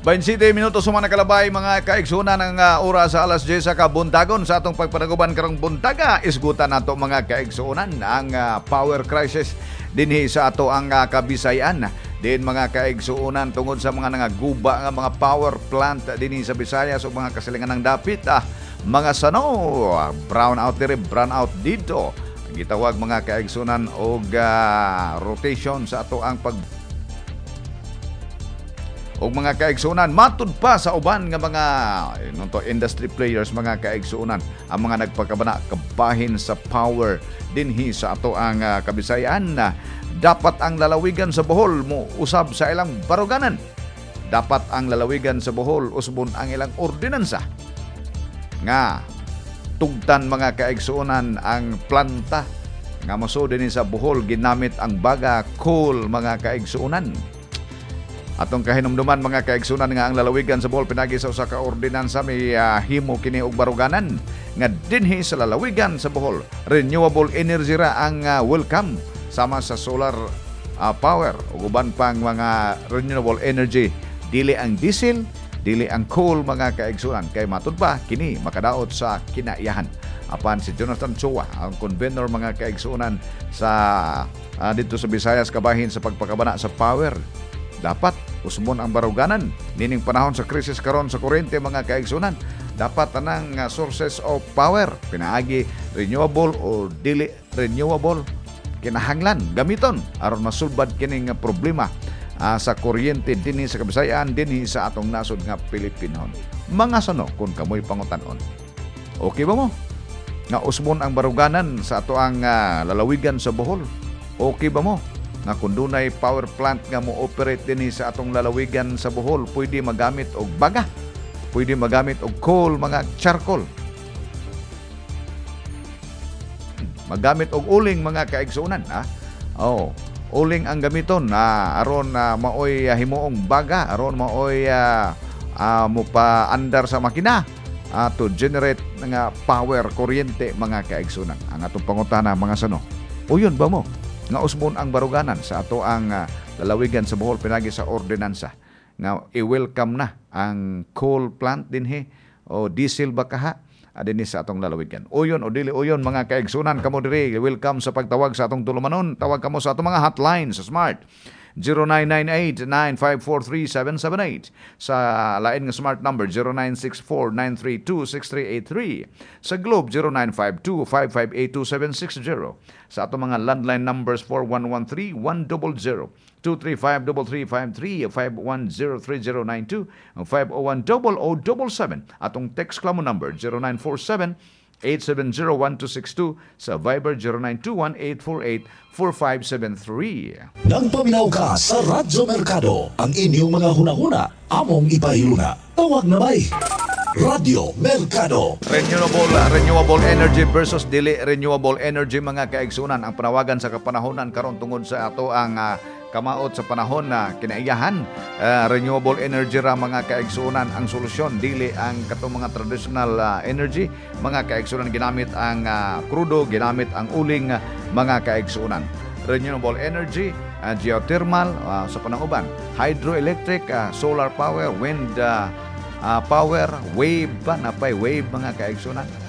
27 minutos sumana kalabay mga kaigsunan ng oras sa alas 10 sa kabuntagon sa atong pagpanaguban karong buntaga. Isgutan nato mga kaigsunan ang power crisis dinhi sa ato ang Kabisayan. Din mga kaigsunan tungod sa mga nangaguba nga mga power plant dinhi sa Visayas ug mga kasilingan ng dapit mga sano brown out dito. Gitawag mga kaigsunan og rotation sa ato ang og mga kaigsunan matud pa sa uban nga mga industry players mga kaigsunan ang mga nagpakabana kabahin sa power dinhi sa ato ang Kabisayan. Dapat ang lalawigan sa Bohol mo usab sa ilang baruganan. Dapat ang lalawigan sa Bohol usbon ang ilang ordinansa nga tugtan mga kaigsunan ang planta nga moso dinhi sa Bohol ginamit ang baga coal mga kaigsunan. Atong kahinumduman mga kaigsunan nga ang lalawigan sa Bohol pinagi sa usa ka ordinansa may himo kini og baruganan nga dinhi sa lalawigan sa Bohol renewable energy ra ang welcome sama sa solar power ug uban pang mga renewable energy, dili ang diesel, dili ang coal mga kaigsunan kay matud pa kini makadaot sa kinaiyahan. Apan si Jonathan Chua ang convener mga kaigsunan sa dito sa Visayas kabahin sa pagpakabana sa power. Dapat usmon ang baruganan nining panahon sa krisis karon sa kuryente mga kaigsunan. Dapat anang sources of power pinaagi renewable o dili renewable kinahanglan gamiton aron masulbad kining problema sa kuryente dinhi sa Kabisayan dinhi sa atong nasod nga Pilipinon. Mga sano kung kamoy pangutan-on. Okay ba mo? Nga usmon ang baruganan sa ato ang lalawigan sa Bohol. Okay ba mo? Nga kung dunay power plant nga mo operate dinhi sa atong lalawigan sa Bohol, pwede magamit og baga, pwede magamit og coal, mga charcoal, magamit og uling mga kaigsunan uling ang gamiton aron maoy himuong baga, aron maoy mo pa andar sa makina to generate nga power kuryente mga kaigsunan. Ang atong pangutana mga sano, uyon ba mo nga usbon ang baruganan sa ato ang lalawigan sa Bohol pinagi sa ordinansa nga i-welcome na ang coal plant dinhi o diesel bakaha dinhi sa atong lalawigan. Uyon o dili uyon mga kaigsunan, kamo diri welcome sa pagtawag sa atong tulumanon. Tawag kamo sa atong mga hotline sa Smart 0998-9543778. Sa lain nga smart number 0964-932-6383. Sa Globe 0952-558-2760. Sa ato mga landline numbers 4113-100, 235-3353, 5103092, 501-0077. Atong text klamo number 0947-870-1262. Sa Viber 0921-848-4573. Nagpaminaw ka sa Radyo Mercado. Ang inyong mga hunahuna, among ipahiluna. Tawag na may Radyo Mercado. Renewable energy versus dili renewable energy mga kaigsunan. Ang panawagan sa kapanahonan karon tungod sa ato ang kamaot sa panahon na kinaiyahan. Renewable energy ra mga kaigsunan ang solusyon, dili ang katong mga traditional energy mga kaigsunan. Ginamit ang krudo, ginamit ang uling mga kaigsunan. Renewable energy, geothermal sa pananguban, hydroelectric, solar power, wind power, wave ba napay wave mga kaigsunan.